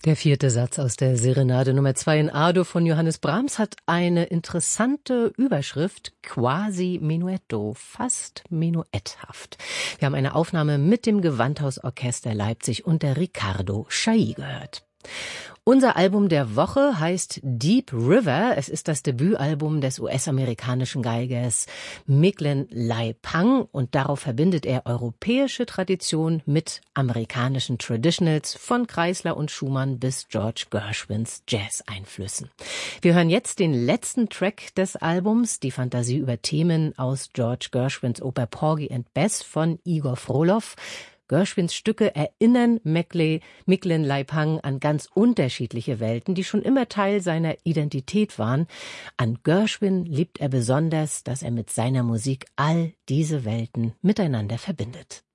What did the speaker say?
Der vierte Satz aus der Serenade Nummer 2 in A-Dur von Johannes Brahms hat eine interessante Überschrift, quasi menuetto, fast menuetthaft. Wir haben eine Aufnahme mit dem Gewandhausorchester Leipzig unter Riccardo Chailly gehört. Unser Album der Woche heißt Deep River. Es ist das Debütalbum des US-amerikanischen Geigers Miglen Lai Pang und darauf verbindet er europäische Tradition mit amerikanischen Traditionals von Kreisler und Schumann bis George Gershwins Jazz-Einflüssen. Wir hören jetzt den letzten Track des Albums, die Fantasie über Themen aus George Gershwins Oper Porgy and Bess von Igor Frolow. Gershwins Stücke erinnern Miglen Lai Pang an ganz unterschiedliche Welten, die schon immer Teil seiner Identität waren. An Gershwin liebt er besonders, dass er mit seiner Musik all diese Welten miteinander verbindet.